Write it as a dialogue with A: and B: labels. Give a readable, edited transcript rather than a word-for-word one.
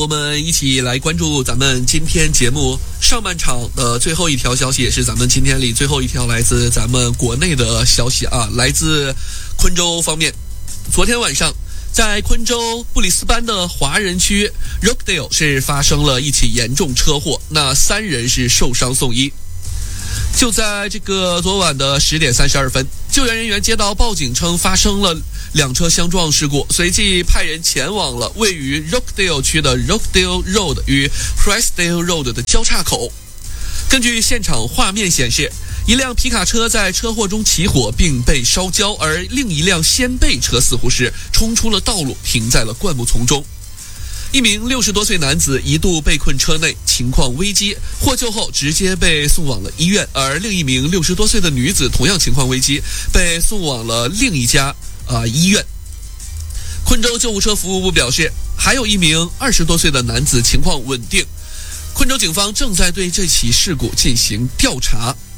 A: 我们一起来关注咱们今天节目上半场的最后一条消息，也是咱们今天里最后一条来自咱们国内的消息啊，来自昆州方面。昨天晚上，在昆州布里斯班的华人区 Rockdale 是发生了一起严重车祸，那3人是受伤送医。就在这个昨晚的10点32分，救援人员接到报警称发生了2车相撞事故，随即派人前往了位于 Rockdale 区的 Rockdale Road 与 Presdale Road 的交叉口。根据现场画面显示，一辆皮卡车在车祸中起火并被烧焦，而另一辆掀背车似乎是冲出了道路，停在了灌木丛中。一名60多岁男子一度被困车内，情况危机，获救后直接被送往了医院，而另一名60多岁的女子同样情况危机，被送往了另一家医院。昆州救护车服务部表示，还有一名20多岁的男子情况稳定。昆州警方正在对这起事故进行调查。